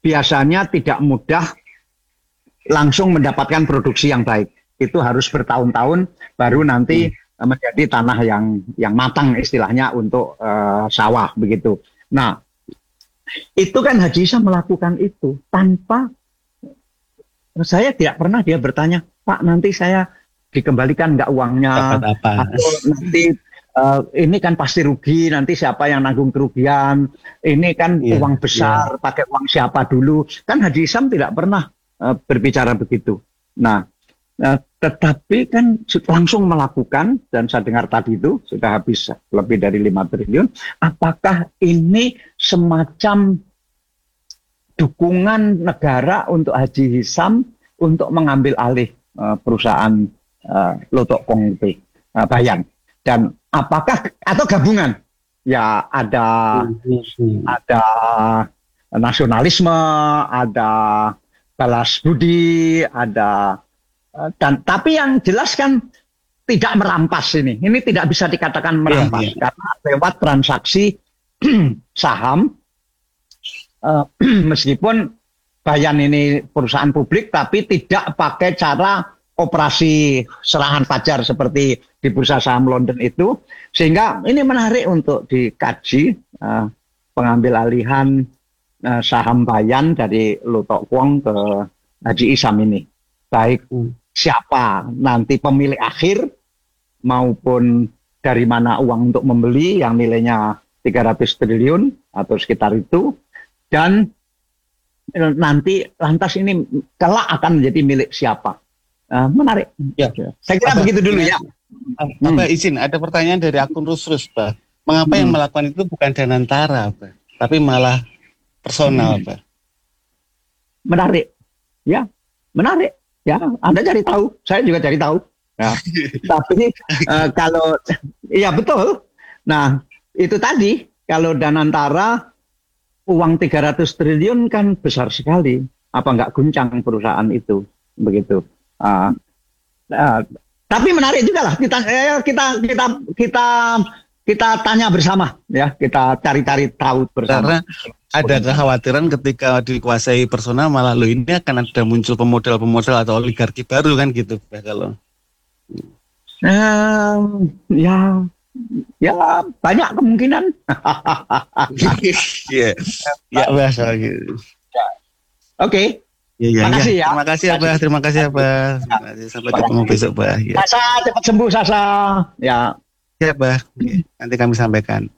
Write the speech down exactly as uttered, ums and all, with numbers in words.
biasanya tidak mudah langsung mendapatkan produksi yang baik. Itu harus bertahun-tahun baru nanti hmm. menjadi tanah yang yang matang istilahnya untuk uh, sawah begitu. Nah, itu kan Haji Isham melakukan itu tanpa, saya tidak pernah dia bertanya, Pak nanti saya dikembalikan nggak uangnya, apa? Atau nanti uh, ini kan pasti rugi, nanti siapa yang nanggung kerugian, ini kan yeah, uang besar, yeah. pakai uang siapa dulu, kan Haji Isham tidak pernah uh, berbicara begitu. Nah, Nah, tetapi kan langsung melakukan, dan saya dengar tadi itu sudah habis lebih dari lima triliun. Apakah ini semacam dukungan negara untuk Haji Isham untuk mengambil alih uh, perusahaan uh, Lotok Kong itu, uh, Bayan? Dan apakah, atau gabungan? Ya ada hmm. ada nasionalisme, ada balas budi, ada dan tapi yang jelas kan tidak merampas ini. Ini tidak bisa dikatakan merampas yeah, yeah. karena lewat transaksi saham uh, meskipun Bayan ini perusahaan publik tapi tidak pakai cara operasi serahan fajar seperti di bursa saham London itu, sehingga ini menarik untuk dikaji uh, pengambil alihan uh, saham Bayan dari Lotok Kwong ke Haji Isham ini. Baik siapa nanti pemilik akhir maupun dari mana uang untuk membeli yang nilainya tiga ratus triliun atau sekitar itu, dan nanti lantas ini kelak akan menjadi milik siapa. Uh, menarik. Ya. Saya kira apa, begitu dulu ya. Apa hmm. izin ada pertanyaan dari akun Rusrus, Pak. Mengapa hmm. yang melakukan itu bukan Danantara, Pak, tapi malah personal, hmm. Pak? Menarik. Ya, menarik. Ya, Anda cari tahu, saya juga cari tahu. Ya. Tapi uh, kalau, iya betul. Nah, itu tadi, kalau Danantara uang tiga ratus triliun kan besar sekali. Apa nggak guncang perusahaan itu, begitu. Uh, uh, tapi menarik juga lah. Kita eh, kita kita kita kita tanya bersama, ya. Kita cari-cari tahu bersama. Karena ada kekhawatiran ketika dikuasai personal malah lo ini akan ada muncul pemodal-pemodal atau oligarki baru kan gitu, Pak, kalau. Um, ya, ya banyak kemungkinan. Iya, ya bahasa gitu. Oke. Ya, ya, terima kasih ya. Terima kasih Abah, terima kasih Abah. Terima kasih, sampai ketemu besok, Pak. Ya. Sasa cepat sembuh, Sasa. Ya. Ya, Pak. Nanti kami sampaikan.